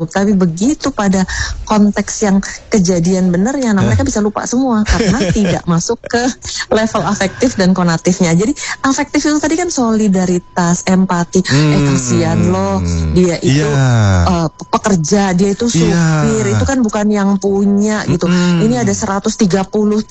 Tapi begitu pada konteks yang kejadian benernya, nah mereka bisa lupa semua karena tidak masuk ke level afektif dan konatifnya. Jadi afektif itu tadi kan solidaritas, empati, kasihan loh, dia itu pekerja, dia itu supir, itu kan bukan yang punya gitu. Ini ada 133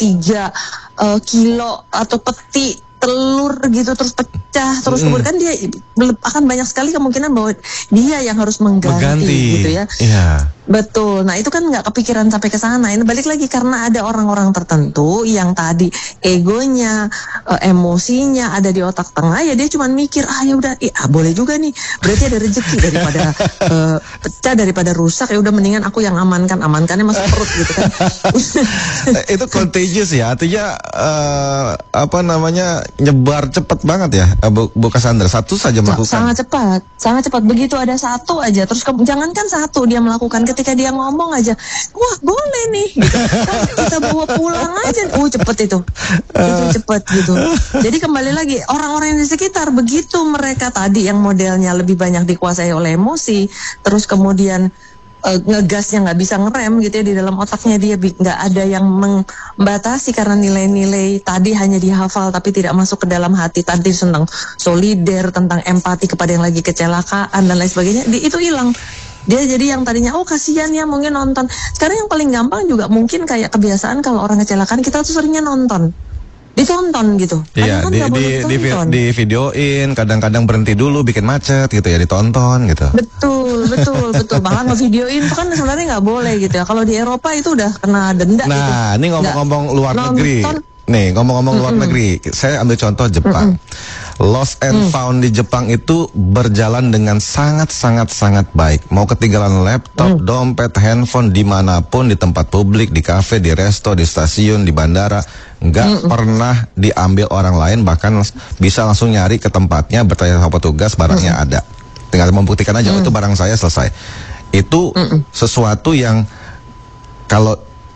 kilo atau peti telur gitu terus pecah terus kemudian kan dia akan banyak sekali kemungkinan bahwa dia yang harus mengganti. Gitu ya. Betul. Nah itu kan nggak kepikiran sampai ke sana. Ini balik lagi karena ada orang-orang tertentu yang tadi egonya, emosinya ada di otak tengah, ya dia cuma mikir ya udah, boleh juga nih. Berarti ada rezeki daripada pecah, daripada rusak, ya udah mendingan aku yang amankannya masuk perut gitu kan. Itu contagious ya, artinya nyebar cepat banget ya, Bu Cassandra. Satu saja melakukan. Sangat cepat. Begitu ada satu aja, terus jangankan satu dia melakukan, ketika dia ngomong aja, wah boleh nih, gitu. Kita bawa pulang aja, cepet itu cepet gitu. Jadi kembali lagi orang-orang yang di sekitar, begitu mereka tadi yang modelnya lebih banyak dikuasai oleh emosi, terus kemudian ngegasnya nggak bisa ngerem gitu ya, di dalam otaknya dia nggak ada yang membatasi karena nilai-nilai tadi hanya dihafal tapi tidak masuk ke dalam hati. Tadi tentang solider, tentang empati kepada yang lagi kecelakaan dan lain sebagainya, itu hilang. Dia jadi yang tadinya kasihan ya mungkin nonton. Sekarang yang paling gampang juga mungkin kayak kebiasaan kalau orang kecelakaan kita tuh seringnya ditonton gitu. Iya, di videoin, kadang-kadang berhenti dulu bikin macet gitu ya, ditonton gitu. Betul. Bahkan ngevideoin itu kan sebenarnya nggak boleh gitu ya. Kalau di Eropa itu udah kena denda. Nah, ini ngomong-ngomong luar negeri. Nih, ngomong-ngomong luar negeri, saya ambil contoh Jepang. Lost and found di Jepang itu berjalan dengan sangat baik. Mau ketinggalan laptop, dompet, handphone dimanapun, di tempat publik, di kafe, di resto, di stasiun, di bandara, nggak pernah diambil orang lain. Bahkan bisa langsung nyari ke tempatnya, bertanya sama petugas, barangnya ada. Tinggal membuktikan aja, itu barang saya, selesai. Itu sesuatu yang kalau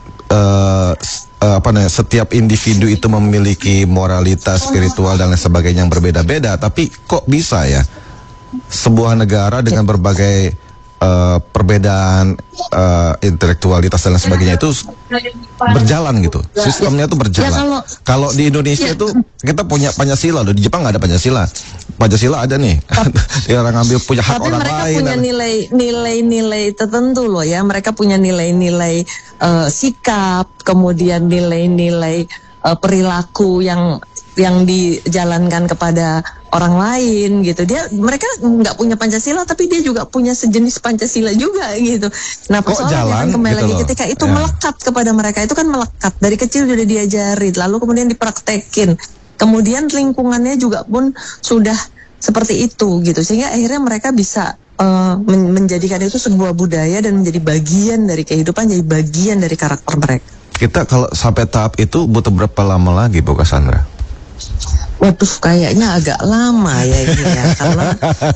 setiap individu itu memiliki moralitas spiritual dan lain sebagainya yang berbeda-beda, tapi kok bisa ya sebuah negara dengan berbagai perbedaan intelektualitas dan lain sebagainya itu berjalan gitu, sistemnya itu berjalan. Kalau di Indonesia itu kita punya Pancasila, di Jepang nggak ada Pancasila. Pancasila ada nih, orang ngambil punya hak orang lain. Tapi mereka punya nilai-nilai tertentu loh ya. Mereka punya nilai-nilai sikap, kemudian nilai-nilai perilaku yang dijalankan kepada orang lain gitu. Mereka nggak punya Pancasila tapi dia juga punya sejenis Pancasila juga gitu. Nah persoalannya kan kembali lagi ketika itu melekat kepada mereka, itu kan melekat dari kecil sudah diajari, lalu kemudian dipraktekin, kemudian lingkungannya juga pun sudah seperti itu gitu, sehingga akhirnya mereka bisa menjadikan itu sebuah budaya dan menjadi bagian dari kehidupan, jadi bagian dari karakter mereka. Kita kalau sampai tahap itu butuh berapa lama lagi, Bu Cassandra? Waduh, kayaknya agak lama ya ini ya, karena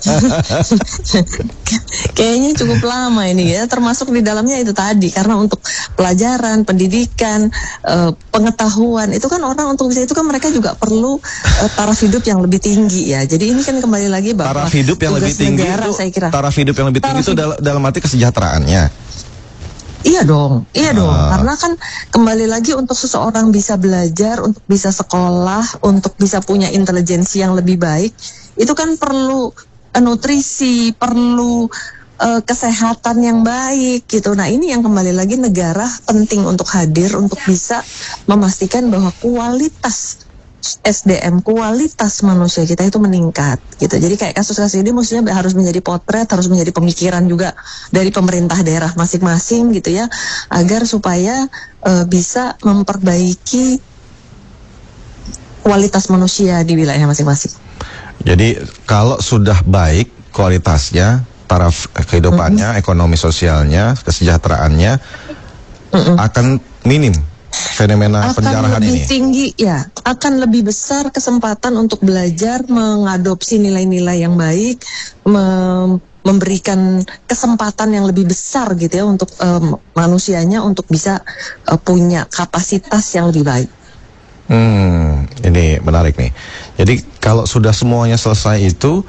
kayaknya cukup lama ini ya, termasuk di dalamnya itu tadi, karena untuk pelajaran, pendidikan, pengetahuan, itu kan orang untuk bisa itu kan mereka juga perlu taraf hidup yang lebih tinggi ya. Jadi ini kan kembali lagi bahwa taraf hidup yang lebih tinggi negara, itu, saya kira. Taraf hidup yang lebih tinggi itu dalam arti kesejahteraannya. Iya dong. Karena kan kembali lagi untuk seseorang bisa belajar, untuk bisa sekolah, untuk bisa punya intelijensi yang lebih baik, itu kan perlu nutrisi, perlu kesehatan yang baik gitu. Nah ini yang kembali lagi negara penting untuk hadir, untuk bisa memastikan bahwa kualitas SDM, kualitas manusia kita itu meningkat gitu. Jadi kayak kasus-kasus ini mestinya harus menjadi potret, harus menjadi pemikiran juga dari pemerintah daerah masing-masing gitu ya, agar supaya bisa memperbaiki kualitas manusia di wilayah masing-masing. Jadi kalau sudah baik kualitasnya, taraf kehidupannya, ekonomi sosialnya, kesejahteraannya akan minim fenomena penjarahan ini. Tinggi ya, akan lebih besar kesempatan untuk belajar mengadopsi nilai-nilai yang baik, memberikan kesempatan yang lebih besar gitu ya untuk manusianya untuk bisa punya kapasitas yang lebih baik. Ini menarik nih. Jadi kalau sudah semuanya selesai itu,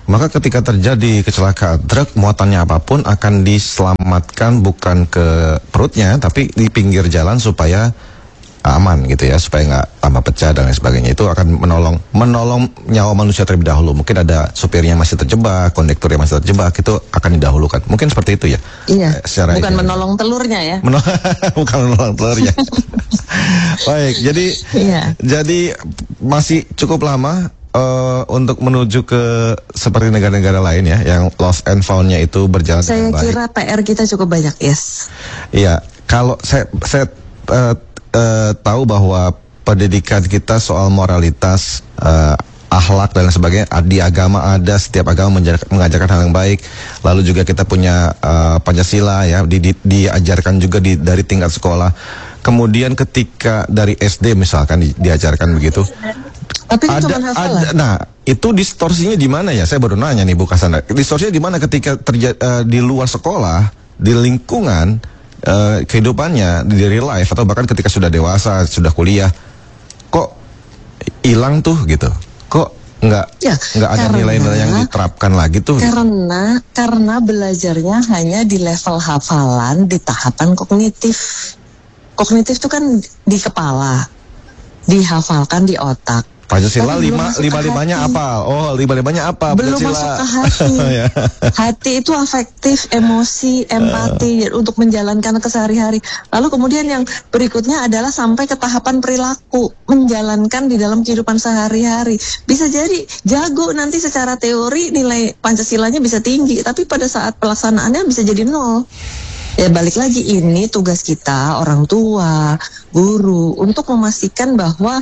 Maka ketika terjadi kecelakaan truk, muatannya apapun akan diselamatkan bukan ke perutnya, tapi di pinggir jalan supaya aman gitu ya, supaya nggak tambah pecah dan lain sebagainya. Itu akan menolong nyawa manusia terlebih dahulu. Mungkin ada supirnya masih terjebak, kondekturnya masih terjebak, itu akan didahulukan. Mungkin seperti itu ya. Iya. Secara bukan menolong telurnya ya. Bukan menolong telurnya. Baik, jadi masih cukup lama untuk menuju ke seperti negara-negara lain ya, yang lost and found-nya itu berjalan Saya dengan baik. kira PR kita cukup banyak, yes. Iya, kalau saya tahu bahwa pendidikan kita soal moralitas, akhlak dan sebagainya di agama ada, setiap agama mengajarkan hal yang baik. Lalu juga kita punya Pancasila ya, diajarkan juga dari tingkat sekolah. Kemudian ketika dari SD misalkan diajarkan begitu. Tapi ada, nah itu distorsinya di mana ya? Saya baru nanya nih Bu Cassandra. Distorsinya di mana ketika di luar sekolah, di lingkungan kehidupannya, di real life atau bahkan ketika sudah dewasa, sudah kuliah, kok hilang tuh gitu? Kok nggak ada nilai-nilai yang diterapkan lagi tuh? Karena belajarnya hanya di level hafalan, di tahapan kognitif. Kognitif itu kan di kepala, dihafalkan di otak. Pancasila lima-limanya apa? Oh, lima-limanya apa? Belum masuk ke hati. Hati itu afektif, emosi, empati untuk menjalankan kesehari-hari. Lalu kemudian yang berikutnya adalah sampai ke tahapan perilaku, menjalankan di dalam kehidupan sehari-hari. Bisa jadi jago nanti secara teori, nilai Pancasilanya bisa tinggi, tapi pada saat pelaksanaannya bisa jadi 0. Ya balik lagi, ini tugas kita orang tua, guru untuk memastikan bahwa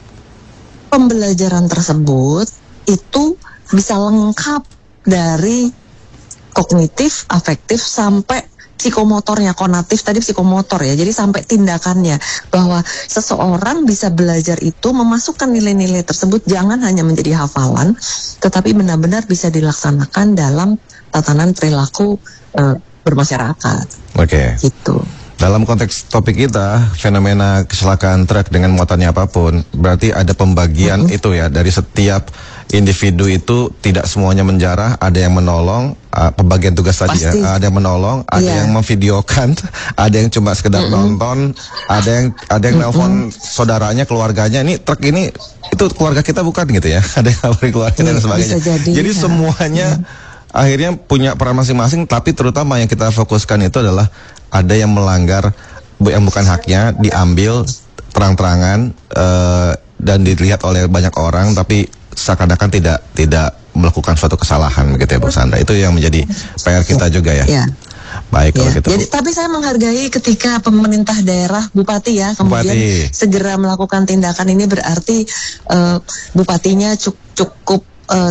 pembelajaran tersebut itu bisa lengkap dari kognitif, afektif sampai psikomotornya, konatif tadi psikomotor ya. Jadi sampai tindakannya, bahwa seseorang bisa belajar itu memasukkan nilai-nilai tersebut jangan hanya menjadi hafalan, tetapi benar-benar bisa dilaksanakan dalam tatanan perilaku bermasyarakat. Oke. Gitu. Dalam konteks topik kita, fenomena kecelakaan truk dengan muatannya apapun, berarti ada pembagian itu ya, dari setiap individu itu tidak semuanya menjarah, ada yang menolong, pembagian tugas tadi ya, ada yang menolong, ada yang memvideokan, ada yang cuma sekedar nonton, ada yang nelfon saudaranya, keluarganya, ini truk ini itu keluarga kita bukan gitu ya, ada yang ngabarin keluarga dan sebagainya. Jadi semuanya akhirnya punya peran masing-masing, tapi terutama yang kita fokuskan itu adalah ada yang melanggar yang bukan haknya, diambil terang-terangan dan dilihat oleh banyak orang, tapi seakan-akan tidak melakukan suatu kesalahan begitu ya Bu Cassandra. Itu yang menjadi PR kita juga ya. Baik kalau gitu. Jadi, tapi saya menghargai ketika pemerintah daerah, bupati ya, kemudian segera melakukan tindakan ini, berarti bupatinya cukup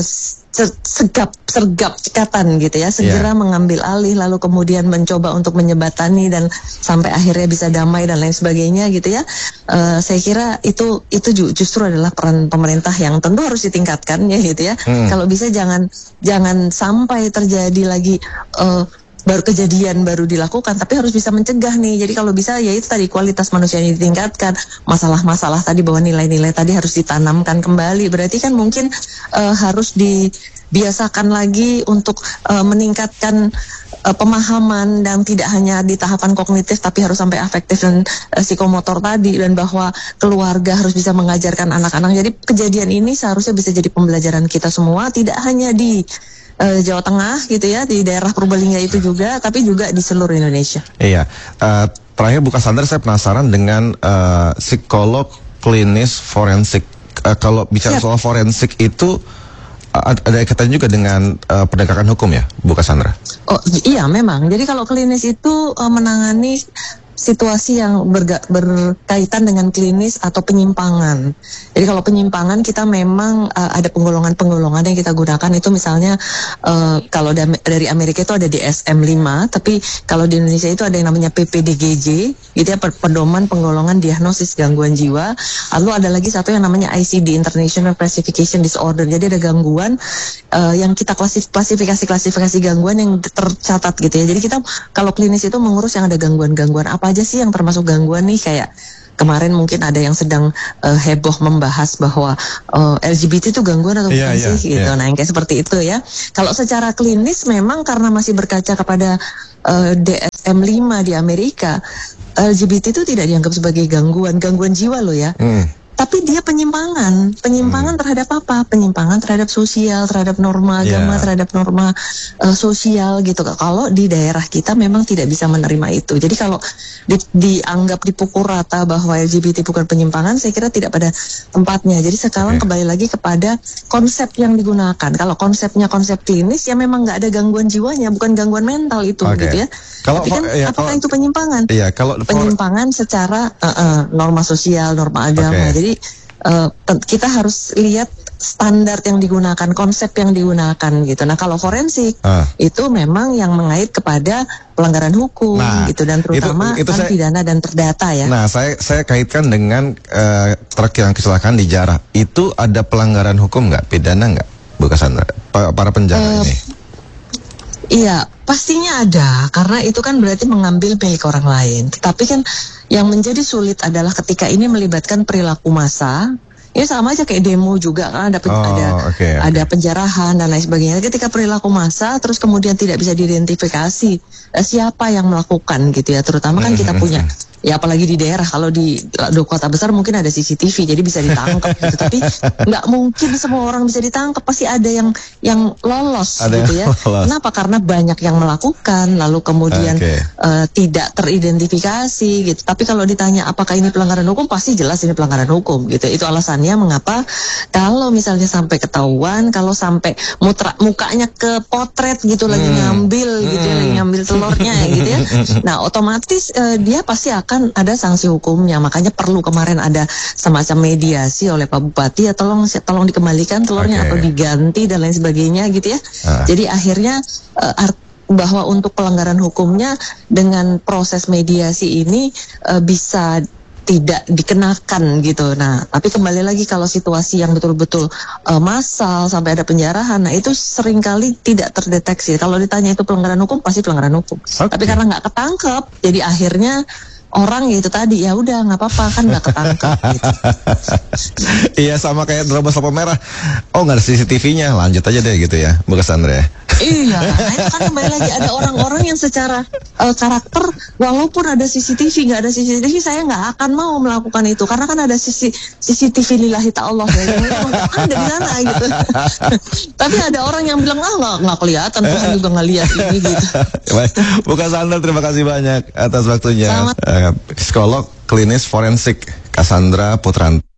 sergap cekatan gitu ya, segera mengambil alih, lalu kemudian mencoba untuk menyebatani dan sampai akhirnya bisa damai dan lain sebagainya gitu ya. Saya kira itu justru adalah peran pemerintah yang tentu harus ditingkatkan ya gitu ya. Kalau bisa jangan sampai terjadi lagi baru kejadian baru dilakukan, tapi harus bisa mencegah nih. Jadi kalau bisa ya itu tadi, kualitas manusianya ditingkatkan, masalah-masalah tadi bahwa nilai-nilai tadi harus ditanamkan kembali. Berarti kan mungkin harus dibiasakan lagi untuk meningkatkan pemahaman, dan tidak hanya di tahapan kognitif tapi harus sampai afektif dan psikomotor tadi, dan bahwa keluarga harus bisa mengajarkan anak-anak. Jadi kejadian ini seharusnya bisa jadi pembelajaran kita semua, tidak hanya di Jawa Tengah gitu ya, di daerah Purbalingga itu juga, tapi juga di seluruh Indonesia. Iya. Terakhir Bu Cassandra, saya penasaran dengan psikolog klinis forensik. Kalau bicara soal forensik itu ada kaitannya juga dengan penegakan hukum ya, Bu Cassandra? Oh iya, memang. Jadi kalau klinis itu menangani situasi yang berkaitan dengan klinis atau penyimpangan. Jadi kalau penyimpangan kita memang ada penggolongan-penggolongan yang kita gunakan, itu misalnya kalau dari Amerika itu ada DSM-5, tapi kalau di Indonesia itu ada yang namanya PPDGJ, gitu ya, pedoman penggolongan diagnosis gangguan jiwa. Lalu ada lagi satu yang namanya ICD, International Classification Disorder. Jadi ada gangguan yang kita klasifikasi gangguan yang tercatat gitu ya. Jadi kita kalau klinis itu mengurus yang ada gangguan-gangguan apa aja sih yang termasuk gangguan nih, kayak kemarin mungkin ada yang sedang heboh membahas bahwa LGBT itu gangguan atau bukan sih gitu. Nah, yang kayak seperti itu ya. Kalau secara klinis memang karena masih berkaca kepada DSM-5 di Amerika, LGBT itu tidak dianggap sebagai gangguan jiwa loh ya. Tapi dia penyimpangan terhadap apa? Penyimpangan terhadap sosial, terhadap norma agama, terhadap norma sosial gitu. Kalau di daerah kita memang tidak bisa menerima itu. Jadi kalau dianggap dipukul rata bahwa LGBT bukan penyimpangan, saya kira tidak pada tempatnya. Jadi sekarang kembali lagi kepada konsep yang digunakan. Kalau konsepnya konsep klinis, ya memang nggak ada gangguan jiwanya, bukan gangguan mental itu gitu ya. Tapi kan apakah itu penyimpangan? Iya, kalau penyimpangan secara norma sosial, norma agama. Jadi kita harus lihat standar yang digunakan, konsep yang digunakan gitu. Nah, kalau forensik itu memang yang mengait kepada pelanggaran hukum gitu, dan terutama itu kan pidana dan terdata ya. Nah, saya kaitkan dengan truk yang kecelakaan di Jarah. Itu ada pelanggaran hukum nggak, pidana nggak, Bu Cassandra? Para penjara ini? Iya, pastinya ada, karena itu kan berarti mengambil milik orang lain. Tetapi kan yang menjadi sulit adalah ketika ini melibatkan perilaku massa. Ya sama aja kayak demo juga kan, ada penjarahan dan lain sebagainya. Ketika perilaku massa terus kemudian tidak bisa diidentifikasi siapa yang melakukan gitu ya. Terutama kan kita punya, ya apalagi di daerah, kalau di kota besar mungkin ada CCTV jadi bisa ditangkap gitu. Tapi nggak mungkin semua orang bisa ditangkap, pasti ada yang lolos gitu ya. Kenapa? Karena banyak yang melakukan lalu kemudian tidak teridentifikasi gitu. Tapi kalau ditanya apakah ini pelanggaran hukum, pasti jelas ini pelanggaran hukum gitu. Itu alasannya mengapa kalau misalnya sampai ketahuan, kalau sampai mukanya ke potret gitu lagi ngambil gitu ya, lagi ngambil telurnya gitu ya. Nah, otomatis dia pasti akan ada sanksi hukumnya. Makanya perlu kemarin ada semacam mediasi oleh Pak Bupati ya, tolong dikembalikan telurnya atau diganti dan lain sebagainya gitu ya. Jadi akhirnya bahwa untuk pelanggaran hukumnya dengan proses mediasi ini bisa tidak dikenakan gitu. Nah, tapi kembali lagi kalau situasi yang betul-betul massal sampai ada penjarahan, nah itu seringkali tidak terdeteksi. Kalau ditanya itu pelanggaran hukum, pasti pelanggaran hukum. Tapi karena nggak ketangkep, jadi akhirnya orang ya itu tadi, ya udah nggak apa-apa kan nggak ketangkep gitu. Iya, sama kayak terobos lampu merah. Oh, nggak ada CCTV-nya, lanjut aja deh gitu ya, Bu Cassandra ya. Iya, nah itu kan kembali lagi ada orang-orang yang secara karakter, walaupun ada CCTV, nggak ada CCTV, saya nggak akan mau melakukan itu karena kan ada CCTV lillahi ta'ala ya, ada di sana gitu. Tapi ada orang yang bilang nggak kelihatan, Tuhan juga nggak lihat ini gitu. Baik, Bu Cassandra, terima kasih banyak atas waktunya. Psikolog klinis forensik Cassandra Putranti.